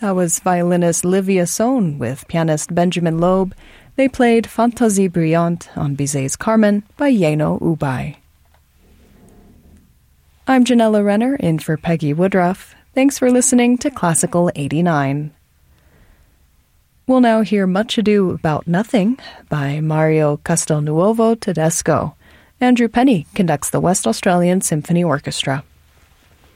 That was violinist Livia Sohn with pianist Benjamin Loeb. They played Fantaisie Brillante on Bizet's Carmen by Jenő Ubay. I'm Janella Renner, in for Peggy Woodruff. Thanks for listening to Classical 89. We'll now hear Much Ado About Nothing by Mario Castelnuovo Tedesco. Andrew Penny conducts the West Australian Symphony Orchestra.